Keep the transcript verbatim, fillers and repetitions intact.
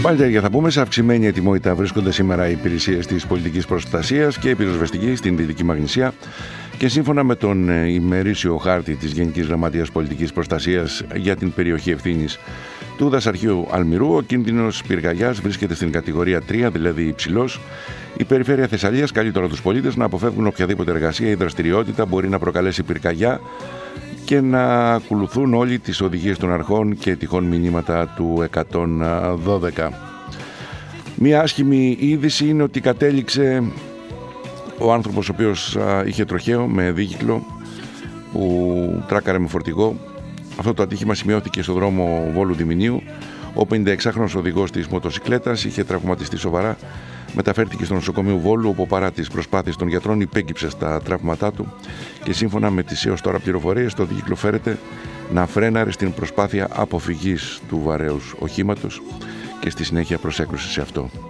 Πάλι θα πούμε, σε αυξημένη ετοιμότητα βρίσκονται σήμερα οι υπηρεσίες της πολιτικής προστασίας και η πυροσβεστική στην Δυτική Μαγνησία και σύμφωνα με τον ημερήσιο χάρτη της Γενικής Γραμματείας Πολιτικής Προστασίας για την περιοχή ευθύνης του Δασαρχείου Αλμυρού, ο κίνδυνος πυρκαγιάς βρίσκεται στην κατηγορία τρία, δηλαδή υψηλός. Η Περιφέρεια Θεσσαλίας καλεί τώρα τους πολίτες να αποφεύγουν οποιαδήποτε εργασία ή δραστηριότητα μπορεί να προκαλέσει πυρκαγιά και να ακολουθούν όλοι τις οδηγίες των αρχών και τυχόν μηνύματα του εκατόν δώδεκα. Μία άσχημη είδηση είναι ότι κατέληξε ο άνθρωπος ο οποίος είχε τροχαίο με δίκυκλο που τράκαρε με φορτηγό. Αυτό το ατύχημα σημειώθηκε στο δρόμο Βόλου Διμηνίου. Ο πενηνταεξάχρονος οδηγός της μοτοσικλέτας είχε τραυματιστεί σοβαρά. Μεταφέρθηκε στο νοσοκομείο Βόλου, όπου παρά τις προσπάθειες των γιατρών υπέκυψε στα τραύματά του και σύμφωνα με τις έως τώρα πληροφορίες, το δίκυκλο φέρεται να φρέναρε στην προσπάθεια αποφυγής του βαρέους οχήματος και στη συνέχεια προσέκρουσε σε αυτό.